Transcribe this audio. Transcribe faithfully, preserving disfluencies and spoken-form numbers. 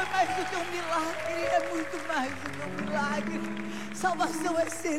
é mais do que um milagre, é muito mais do que um milagre. Salvação é ser